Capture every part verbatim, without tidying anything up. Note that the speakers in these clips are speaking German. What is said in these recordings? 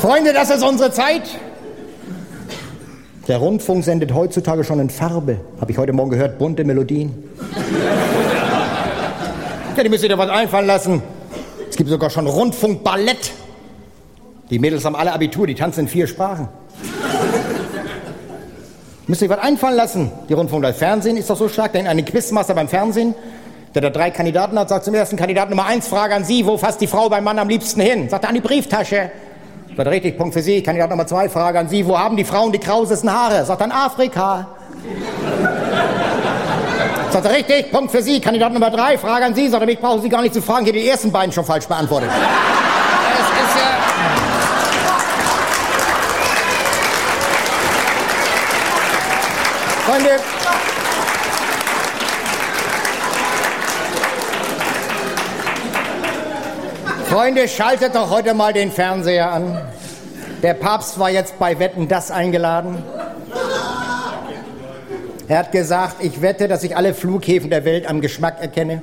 Freunde, das ist unsere Zeit. Der Rundfunk sendet heutzutage schon in Farbe. Habe ich heute Morgen gehört, bunte Melodien. Ja, die müsst ihr dir was einfallen lassen. Es gibt sogar schon Rundfunkballett. Die Mädels haben alle Abitur, die tanzen in vier Sprachen. Müsst ihr euch was einfallen lassen. Die Rundfunk, das Fernsehen ist doch so stark. Denn ein Quizmaster beim Fernsehen, der da drei Kandidaten hat, sagt zum ersten Kandidaten Nummer eins, Frage an Sie, wo fasst die Frau beim Mann am liebsten hin? Sagt er, an die Brieftasche. Sagt er, richtig, Punkt für Sie. Kandidat Nummer zwei, Frage an Sie, wo haben die Frauen die krausesten Haare? Sagt er, in Afrika. Sagt er, richtig, Punkt für Sie. Kandidat Nummer drei, Frage an Sie. Sagt er, mich brauchen Sie gar nicht zu fragen, hier die ersten beiden schon falsch beantwortet. Es ist ja... Freunde, Freunde, schaltet doch heute mal den Fernseher an. Der Papst war jetzt bei Wetten, das eingeladen. Er hat gesagt, ich wette, dass ich alle Flughäfen der Welt am Geschmack erkenne.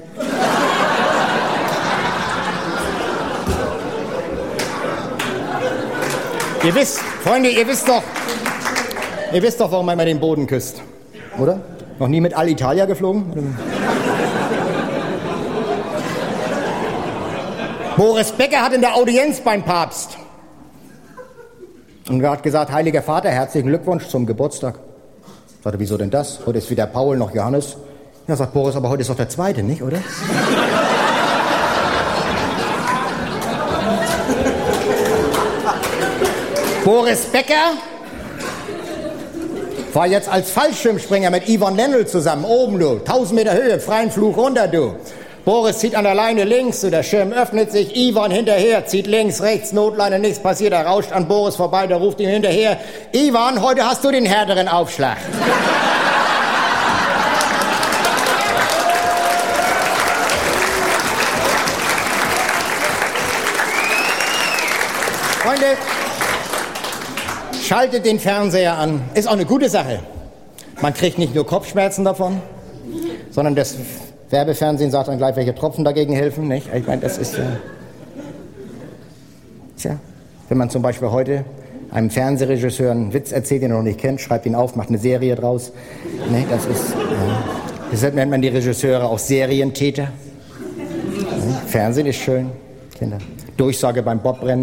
Ihr wisst, Freunde, ihr wisst doch, ihr wisst doch, warum man immer den Boden küsst, oder? Noch nie mit Alitalia geflogen? Boris Becker hat in der Audienz beim Papst und er hat gesagt, Heiliger Vater, herzlichen Glückwunsch zum Geburtstag. Sagt er, wieso denn das? Heute ist weder Paul noch Johannes. Ja, sagt Boris, aber heute ist doch der Zweite, nicht, oder? Boris Becker war jetzt als Fallschirmspringer mit Yvonne Lendl zusammen, oben, du, tausend Meter Höhe, freien Flug runter, du. Boris zieht an der Leine links, so der Schirm öffnet sich, Yvonne hinterher, zieht links, rechts, Notleine, nichts passiert, er rauscht an Boris vorbei, der ruft ihm hinterher, Yvonne, heute hast du den härteren Aufschlag. Freunde, schaltet den Fernseher an, ist auch eine gute Sache. Man kriegt nicht nur Kopfschmerzen davon, sondern das Werbefernsehen sagt dann gleich, welche Tropfen dagegen helfen, nicht? Ich meine, das ist ja... Tja, wenn man zum Beispiel heute einem Fernsehregisseur einen Witz erzählt, den er noch nicht kennt, schreibt ihn auf, macht eine Serie draus. Ne, das ist... Ja. Deshalb nennt man die Regisseure auch Serientäter. Ne? Fernsehen ist schön, Kinder. Durchsage beim Bobbrennen.